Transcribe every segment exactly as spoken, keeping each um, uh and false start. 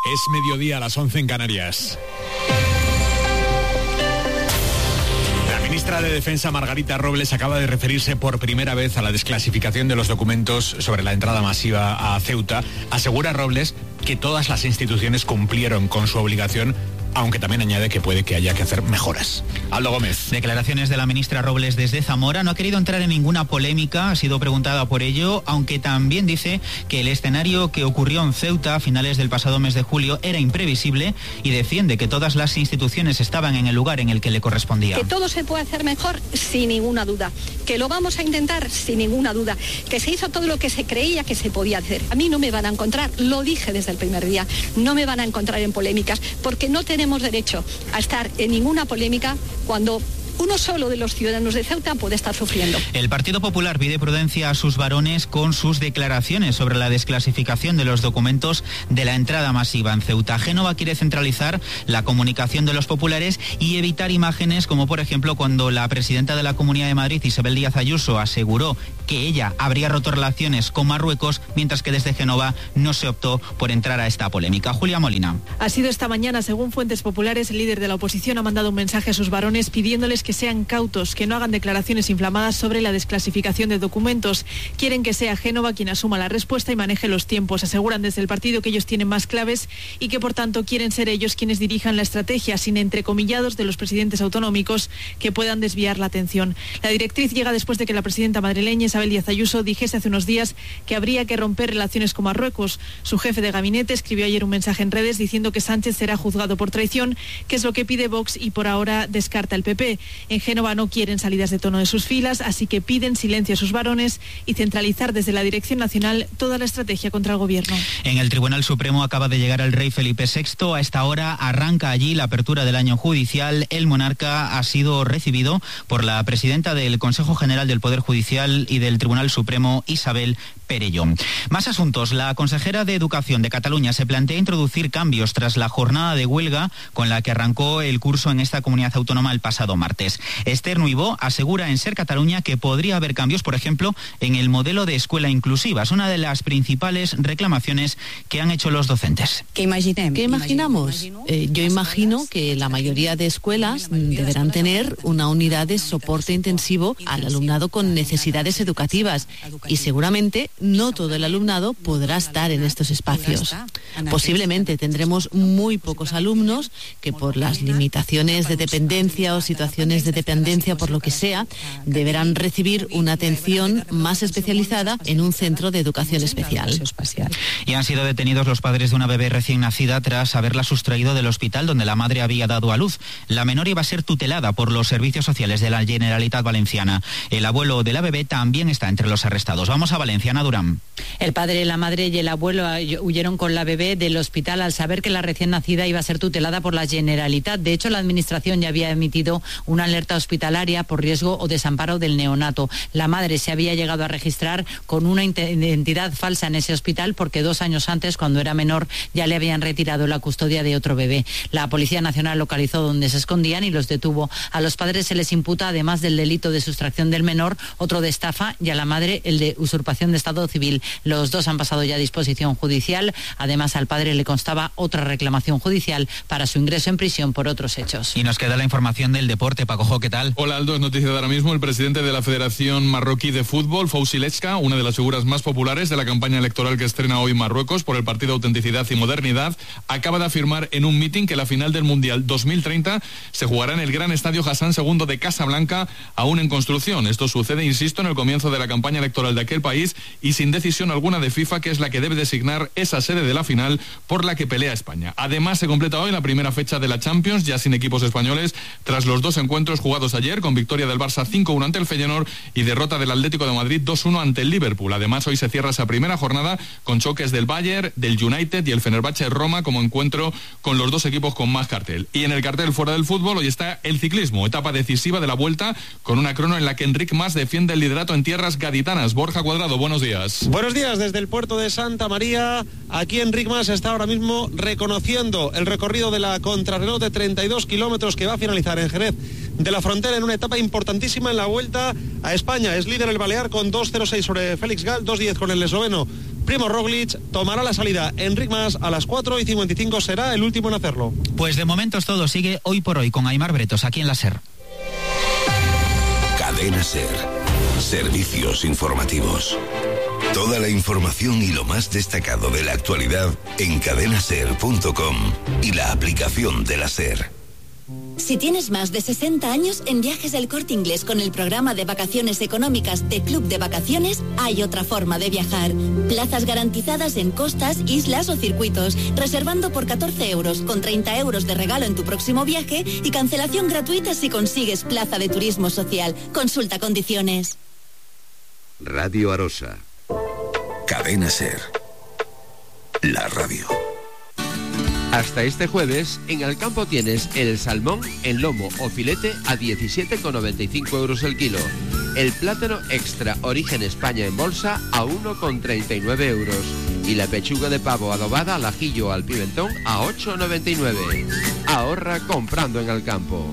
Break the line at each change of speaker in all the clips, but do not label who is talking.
Es mediodía a las once en Canarias. La ministra de Defensa, Margarita Robles, acaba de referirse por primera vez a la desclasificación de los documentos sobre la entrada masiva a Ceuta. Asegura Robles que todas las instituciones cumplieron con su obligación, aunque también añade que puede que haya que hacer mejoras. Aldo Gómez.
Declaraciones de la ministra Robles desde Zamora. No ha querido entrar en ninguna polémica, ha sido preguntada por ello, aunque también dice que el escenario que ocurrió en Ceuta a finales del pasado mes de julio era imprevisible y defiende que todas las instituciones estaban en el lugar en el que le correspondía.
Que todo se puede hacer mejor, sin ninguna duda. Que lo vamos a intentar, sin ninguna duda. Que se hizo todo lo que se creía que se podía hacer. A mí no me van a encontrar, lo dije desde el primer día, no me van a encontrar en polémicas, porque no tenemos derecho a estar en ninguna polémica cuando uno solo de los ciudadanos de Ceuta puede estar sufriendo.
El Partido Popular pide prudencia a sus varones con sus declaraciones sobre la desclasificación de los documentos de la entrada masiva en Ceuta. Génova quiere centralizar la comunicación de los populares y evitar imágenes como, por ejemplo, cuando la presidenta de la Comunidad de Madrid, Isabel Díaz Ayuso, aseguró que ella habría roto relaciones con Marruecos, mientras que desde Génova no se optó por entrar a esta polémica. Julia Molina.
Ha sido esta mañana, según fuentes populares, el líder de la oposición ha mandado un mensaje a sus varones pidiéndoles que sean cautos, que no hagan declaraciones inflamadas sobre la desclasificación de documentos. Quieren que sea Génova quien asuma la respuesta y maneje los tiempos. Aseguran desde el partido que ellos tienen más claves y que por tanto quieren ser ellos quienes dirijan la estrategia, sin entrecomillados de los presidentes autonómicos que puedan desviar la atención. La directriz llega después de que la presidenta madrileña Isabel Díaz Ayuso dijese hace unos días que habría que romper relaciones con Marruecos. Su jefe de gabinete escribió ayer un mensaje en redes diciendo que Sánchez será juzgado por traición, que es lo que pide Vox y por ahora descarta el P P. En Génova no quieren salidas de tono de sus filas, así que piden silencio a sus varones y centralizar desde la Dirección Nacional toda la estrategia contra el gobierno.
En el Tribunal Supremo acaba de llegar el rey Felipe sexto. A esta hora arranca allí la apertura del año judicial. El monarca ha sido recibido por la presidenta del Consejo General del Poder Judicial y del Tribunal Supremo, Isabel Perelló. Más asuntos. La consejera de Educación de Cataluña se plantea introducir cambios tras la jornada de huelga con la que arrancó el curso en esta comunidad autónoma el pasado martes. Esther Nuibó asegura en Ser Cataluña que podría haber cambios, por ejemplo, en el modelo de escuela inclusiva. Es una de las principales reclamaciones que han hecho los docentes.
¿Qué imaginamos? Eh, yo imagino que la mayoría de escuelas deberán tener una unidad de soporte intensivo al alumnado con necesidades educativas y seguramente no todo el alumnado podrá estar en estos espacios. Posiblemente tendremos muy pocos alumnos que por las limitaciones de dependencia o situaciones de dependencia por lo que sea, deberán recibir una atención más especializada en un centro de educación especial.
Y han sido detenidos los padres de una bebé recién nacida tras haberla sustraído del hospital donde la madre había dado a luz. La menor iba a ser tutelada por los servicios sociales de la Generalitat Valenciana. El abuelo de la bebé también está entre los arrestados. Vamos a Valencia, Ana Durán.
El padre, la madre y el abuelo huyeron con la bebé del hospital al saber que la recién nacida iba a ser tutelada por la Generalitat. De hecho, la administración ya había emitido una alerta hospitalaria por riesgo o desamparo del neonato. La madre se había llegado a registrar con una identidad falsa en ese hospital porque dos años antes, cuando era menor, ya le habían retirado la custodia de otro bebé. La Policía Nacional localizó donde se escondían y los detuvo. A los padres se les imputa, además del delito de sustracción del menor, otro de estafa y a la madre el de usurpación de estado civil. Los dos han pasado ya a disposición judicial. Además, al padre le constaba otra reclamación judicial para su ingreso en prisión por otros hechos.
Y nos queda la información del deporte. Pacojo, ¿qué tal?
Hola, Aldo, es noticia de ahora mismo. El presidente de la Federación Marroquí de Fútbol, Fouzi Lechka, una de las figuras más populares de la campaña electoral que estrena hoy Marruecos por el partido Autenticidad y Modernidad, acaba de afirmar en un mitin que la final del Mundial dos mil treinta se jugará en el Gran Estadio Hassan segundo de Casablanca, aún en construcción. Esto sucede, insisto, en el comienzo de la campaña electoral de aquel país y sin decisión alguna de FIFA, que es la que debe designar esa sede de la final por la que pelea España. Además, se completa hoy la primera fecha de la Champions, ya sin equipos españoles, tras los dos encuentros jugados ayer, con victoria del Barça cinco uno ante el Feyenoord y derrota del Atlético de Madrid dos uno ante el Liverpool. Además, hoy se cierra esa primera jornada con choques del Bayern, del United y el Fenerbahce Roma como encuentro con los dos equipos con más cartel. Y en el cartel fuera del fútbol hoy está el ciclismo, etapa decisiva de la Vuelta, con una crono en la que Enric Mas defiende el liderato en tierras gaditanas. Borja Cuadrado, buenos días.
Buenos días desde el puerto de Santa María. Aquí Enric Mas está ahora mismo reconociendo el recorrido de la contrarreloj de treinta y dos kilómetros que va a finalizar en Jerez de la Frontera en una etapa importantísima en la Vuelta a España. Es líder el Balear con dos cero seis sobre Félix Gal, dos diez con el esloveno Primo Roglic tomará la salida. Enric Mas a las cuatro y cincuenta y cinco será el último en hacerlo.
Pues de momento todo sigue hoy por hoy con Aimar Bretos aquí en la SER.
Cadena SER. Servicios informativos. Toda la información y lo más destacado de la actualidad en cadena ser punto com y la aplicación de la SER.
Si tienes más de sesenta años, en Viajes El Corte Inglés con el programa de vacaciones económicas de Club de Vacaciones, hay otra forma de viajar. Plazas garantizadas en costas, islas o circuitos, reservando por catorce euros, con treinta euros de regalo en tu próximo viaje y cancelación gratuita si consigues plaza de turismo social. Consulta condiciones.
Radio Arosa. Cadena SER. La radio.
Hasta este jueves, en Alcampo tienes el salmón en lomo o filete a diecisiete con noventa y cinco euros el kilo. El plátano extra origen España en bolsa a uno con treinta y nueve euros. Y la pechuga de pavo adobada al ajillo o al pimentón a ocho con noventa y nueve. Ahorra comprando en Alcampo.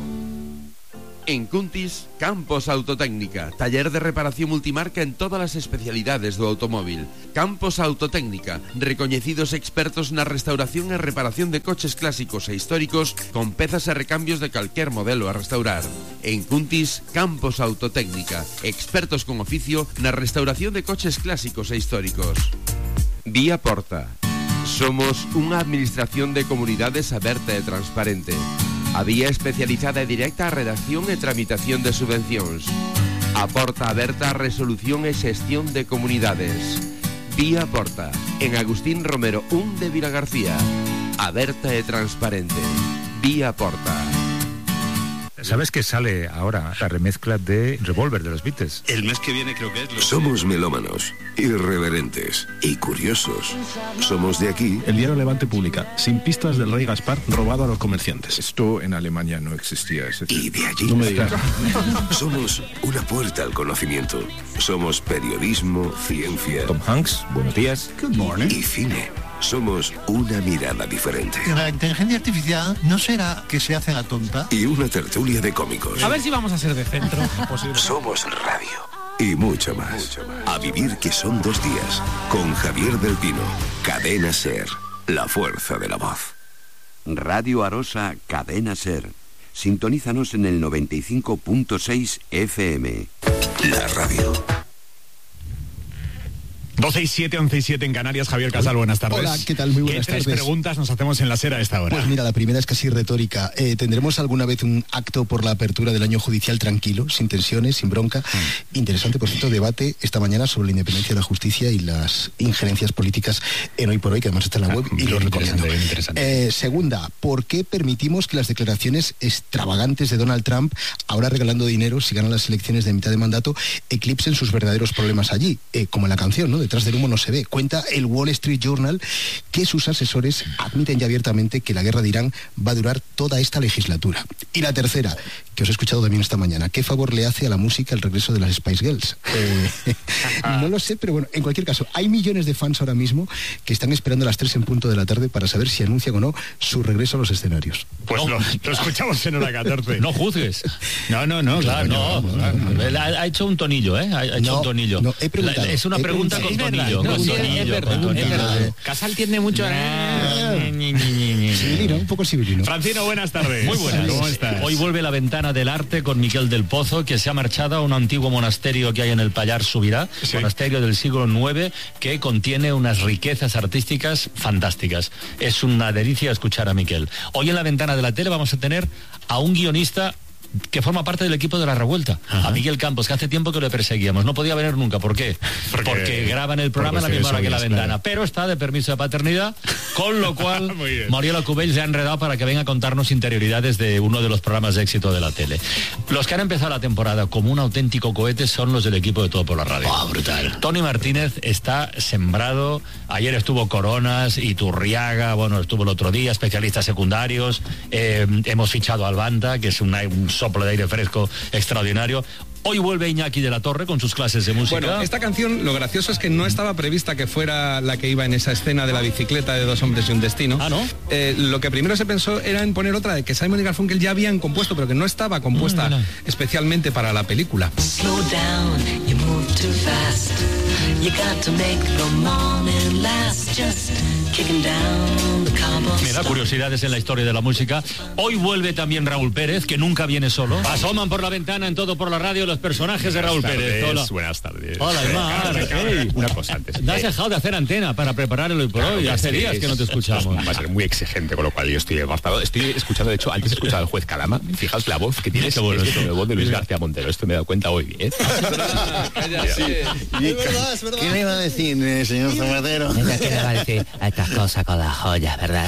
En Cuntis, Campos Autotécnica, taller de reparación multimarca en todas as especialidades do automóvil. Campos Autotécnica, recoñecidos expertos na restauración e reparación de coches clásicos e históricos con pezas e recambios de calquer modelo a restaurar. En Cuntis, Campos Autotécnica, expertos con oficio na restauración de coches clásicos e históricos. Vía Porta. Somos unha administración de comunidades aberta e transparente. A vía especializada e directa a redacción e tramitación de subvencións. A porta aberta a resolución e xestión de comunidades. Vía Porta, en Agustín Romero uno de Vilagarcía. Aberta e transparente. Vía Porta.
¿Sabes que sale ahora la remezcla de Revolver de los Beatles?
El mes que viene creo que es. Lo
Somos melómanos, irreverentes y curiosos. Somos de aquí.
El diario Levante publica: sin pistas del rey Gaspar robado a los comerciantes.
Esto en Alemania no existía. Ese
y de allí.
No me digas.
Somos una puerta al conocimiento. Somos periodismo, ciencia.
Tom Hanks, buenos días.
Good morning.
Y cine. Somos una mirada diferente.
La inteligencia artificial no será que se hace la tonta.
Y una tertulia de cómicos.
A ver si vamos a ser de centro.
Somos radio. Y mucho más. mucho más. A vivir que son dos días. Con Javier del Pino. Cadena SER. La fuerza de la voz.
Radio Arosa, Cadena SER. Sintonízanos en el noventa y cinco punto seis F M.
La radio.
doce y siete, once y siete en Canarias. Javier Casal, buenas tardes.
Hola, ¿qué tal? Muy buenas
¿Qué tres
tardes.
preguntas nos hacemos en la SER a esta hora?
Pues mira, la primera es casi retórica. Eh, ¿Tendremos alguna vez un acto por la apertura del año judicial tranquilo, sin tensiones, sin bronca? Mm. Interesante, por cierto, debate esta mañana sobre la independencia de la justicia y las injerencias políticas en Hoy por Hoy, que además está en la web ah, y lo recomiendo. Eh, segunda, ¿por qué permitimos que las declaraciones extravagantes de Donald Trump, ahora regalando dinero si ganan las elecciones de mitad de mandato, eclipsen sus verdaderos problemas allí? Eh, como en la canción, ¿no? Detrás del humo no se ve. Cuenta el Wall Street Journal que sus asesores admiten ya abiertamente que la guerra de Irán va a durar toda esta legislatura. Y la tercera, que os he escuchado también esta mañana, ¿qué favor le hace a la música el regreso de las Spice Girls? Eh, no lo sé, pero bueno, en cualquier caso, hay millones de fans ahora mismo que están esperando a las tres en punto de la tarde para saber si anuncian o no su regreso a los escenarios.
Pues no, lo, lo escuchamos en hora catorce.
No juzgues. No, no, no, claro, no. no, no, no, no. Ha, ha hecho un tonillo, ¿eh? Ha, ha hecho
no,
un tonillo.
No, he preguntado.
La, es una
he
pregunta con tonillo.
No,
con
sí,
tonillo,
es verdad,
con
es verdad.
tonillo.
Casal tiene mucho...
Civilino, un poco civilino.
Francino, buenas tardes.
Muy buenas.
¿Cómo estás?
Hoy vuelve la ventana del arte con Miquel del Pozo, que se ha marchado a un antiguo monasterio que hay en el Pallar Subirá, sí. Monasterio del siglo nueve, que contiene unas riquezas artísticas fantásticas. Es una delicia escuchar a Miquel. Hoy en la ventana de la tele vamos a tener a un guionista que forma parte del equipo de La Revuelta, Ajá. a Miguel Campos, que hace tiempo que le perseguíamos. No podía venir nunca. ¿Por qué? Porque, Porque graban el programa a la misma hora que La Ventana. Claro. Pero está de permiso de paternidad, con lo cual Mariela Cubell se ha enredado para que venga a contarnos interioridades de uno de los programas de éxito de la tele. Los que han empezado la temporada como un auténtico cohete son los del equipo de Todo por la Radio.
Oh, brutal.
Tony Martínez está sembrado. Ayer estuvo Coronas, Iturriaga, bueno, estuvo el otro día, especialistas secundarios. Eh, hemos fichado a Albanta, que es una, un soplo de aire fresco extraordinario. Hoy vuelve Iñaki de la Torre con sus clases de música.
Bueno, esta canción, lo gracioso es que no estaba prevista que fuera la que iba en esa escena de la bicicleta de Dos hombres y un destino.
Ah, ¿no?
Eh, lo que primero se pensó era en poner otra de que Simon y Garfunkel ya habían compuesto, pero que no estaba compuesta mm, especialmente para la película. Slow down, you move too fast.
You got to make the morning last just kicking down the cobblestone.
Me da curiosidades en la historia de la música. Hoy vuelve también Raúl Pérez, que nunca viene solo. Asoman por la ventana en Todo por la Radio los personajes de Raúl
buenas
Pérez.
Tardes,
Hola.
Buenas tardes.
Hola, Aymar. Hey.
Una cosa antes.
No has dejado de hacer antena para preparar el hoy por
Claro
hoy.
que
Hace
sí,
días que no te escuchamos.
Va a ser muy exigente, con lo cual yo estoy apartado. Estoy escuchando, de hecho, antes he escuchado al juez Calama. Fijaos la voz que tiene.
Qué bueno
es
esto.
la voz de Luis García Montero. Esto me he dado cuenta hoy. ¿eh?
Es verdad, es verdad.
¿Qué le iba a decir, eh, señor Zapatero?
¿Qué le va a decir a estas cosas con las joyas, verdad?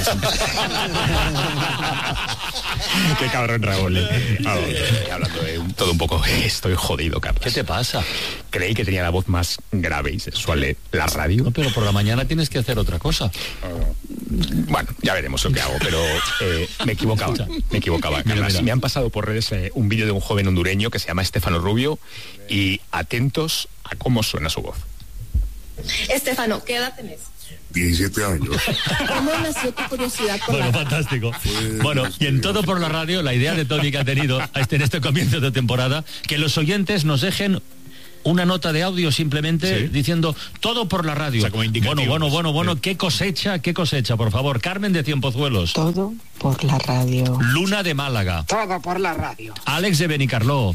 Qué cabrón, Raúl. ¿eh? Vamos, estoy hablando de un- todo un poco. Estoy jodido, Carlos.
¿Qué te pasa?
Creí que tenía la voz más grave y sexual de la radio.
No, pero por la mañana tienes que hacer otra cosa.
Bueno, ya veremos lo que hago, pero eh, me equivocaba, me equivocaba.
Mira,
Carlas.
mira.
Me han pasado por redes eh, un vídeo de un joven hondureño que se llama Estefano Rubio y atentos a cómo suena su voz.
Estefano, ¿qué edad tenés?
diecisiete años.
¿Cómo nació tu curiosidad por
Bueno,
la
fantástico. Bueno, y en Todo por la Radio, la idea de Tony que ha tenido este- en este comienzo de temporada, que los oyentes nos dejen una nota de audio simplemente
Sí.
diciendo Todo por la Radio.
O sea, como indicativos.
bueno, bueno, bueno, bueno, qué cosecha, qué cosecha, por favor. Carmen de Cienpozuelos.
Todo por la radio.
Luna de Málaga.
Todo por la radio.
Alex de Benicarló.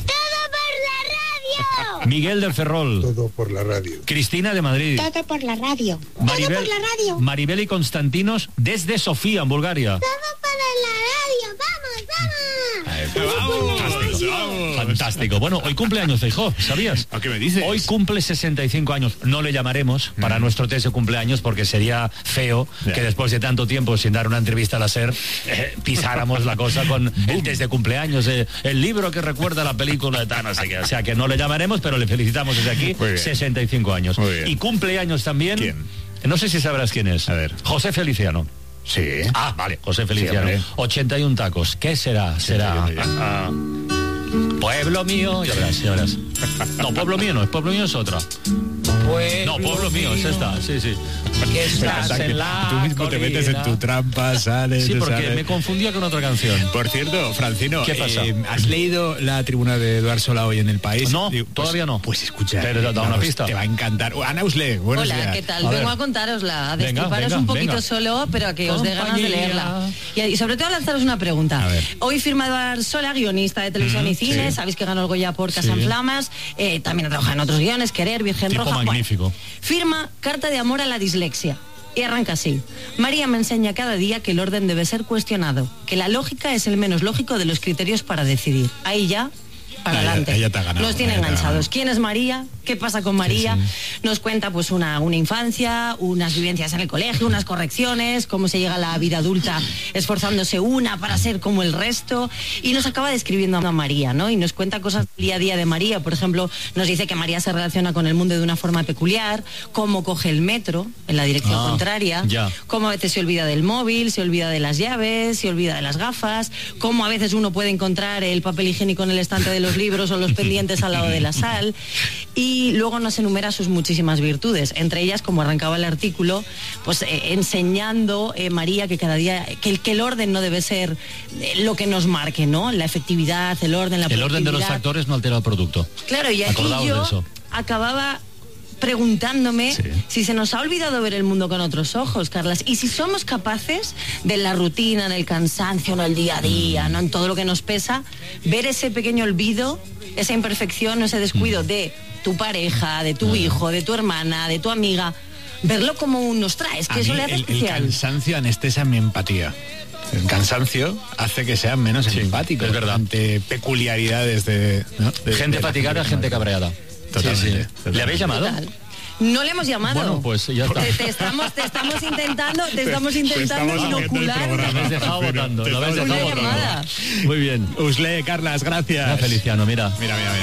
Miguel del Ferrol.
Todo por la radio.
Cristina de Madrid.
Todo por la radio.
Maribel,
Todo por la radio.
Maribel y Constantinos desde Sofía, en Bulgaria.
Todo por la radio. Vamos, vamos.
Fantástico. Fantástico. Bueno, hoy cumple años Feijóo, ¿sabías?
¿A qué me dices?
Hoy cumple sesenta y cinco años. No le llamaremos para
Mm.
nuestro test de cumpleaños porque sería feo
Ya.
que después de tanto tiempo sin dar una entrevista a la SER eh, pisáramos la cosa con el test de cumpleaños, eh, el libro que recuerda la película de tal, no sé qué. O sea que no le llamaremos, pero le felicitamos desde aquí.
Muy bien.
sesenta y cinco años.
Muy bien.
Y cumpleaños también.
¿Quién?
No sé si sabrás quién es.
A ver.
José Feliciano.
Sí.
Ah, vale, José Feliciano.
hombre.
ochenta y uno tacos. ¿Qué será? Será.
ochenta y uno.
ah, pueblo mío. Ya verás, ya verás. No, pueblo mío no, es pueblo mío es otra. No, pueblo mío, es esta, sí, sí.
Me
Que estás
encanta que
en la
tú mismo te metes en tu trampa, sales.
Sí, porque
sales.
me confundía con otra canción.
Por cierto, Francino,
¿Qué pasa?
eh, ¿has leído la tribuna de Eduard Sola hoy en El País?
No,
Digo, pues-
todavía no.
Pues escucha.
Pero da una
vamos,
pista.
Te va a encantar. Ana Usle, buenos
Hola,
días.
¿qué tal?
A
Vengo
ver.
a contarosla, a
Venga,
destriparos
venga,
un poquito
venga.
solo, pero a que os dé ganas de
Compañía.
leerla. Y, y sobre todo a lanzaros una pregunta.
A ver.
Hoy firma Eduard Sola, guionista de televisión
Mm,
y cine,
sí.
sabéis que ganó el Goya por Casa
Sí.
en Flamas, eh, también ha trabajado en otros guiones, Querer, Virgen
Tipo
Roja. Bueno,
magnífico.
firma Carta de amor a la dislexia. Y arranca así. María me enseña cada día que el orden debe ser cuestionado, que la lógica es el menos lógico de los criterios para decidir. Ahí ya, para
Ahí ya-
adelante.
ahí ya te ha ganado,
Nos tiene
ahí ya te ha
enganchados.
ganado.
¿Quién es María? ¿Qué pasa con María?
Sí,
Nos cuenta pues una, una infancia, unas vivencias en el colegio, unas correcciones, cómo se llega a la vida adulta esforzándose una para ser como el resto, y nos acaba describiendo a María, ¿no? Y nos cuenta cosas del día a día de María. Por ejemplo, nos dice que María se relaciona con el mundo de una forma peculiar, cómo coge el metro en la dirección
Ah,
contraria,
ya.
cómo a veces se olvida del móvil, se olvida de las llaves, se olvida de las gafas, cómo a veces uno puede encontrar el papel higiénico en el estante de los libros o los pendientes al lado de la sal, y luego nos enumera sus muchísimas virtudes, entre ellas, como arrancaba el artículo, pues eh, enseñando eh, María que cada día, que el, que el orden no debe ser eh, lo que nos marque, ¿no? La efectividad, el orden, la
El orden de los
productividad.
factores no altera el producto.
Claro, y aquí
Acordaos de
yo
eso.
acababa preguntándome
Sí.
si se nos ha olvidado ver el mundo con otros ojos, Carlas, y si somos capaces de la rutina, en el cansancio, en el día a día, no en todo lo que nos pesa, ver ese pequeño olvido, esa imperfección, ese
Mm.
descuido de tu pareja, de tu hijo, de tu hermana, de tu amiga, verlo como un nos trae, es que
A
eso
mí
le hace
el, el
especial.
cansancio anestesia mi empatía. El cansancio hace que sean menos
Sí,
empáticos
es verdad.
ante peculiaridades de, ¿no? de-
Gente
de la
fatigada, gente cabreada.
Totalmente,
Sí, sí.
totalmente.
¿Le habéis llamado?
Total. No le hemos llamado.
Bueno, pues ya está.
Te, te estamos, te estamos intentando, te estamos intentando
estamos haciendo el
inocular
Lo
una,
habéis dejado votando. Lo habéis
Te
dejado
una
votando.
llamada.
Muy bien.
Usle, Carlas, gracias.
Mira, Feliciano, mira.
Mira, mira, mira.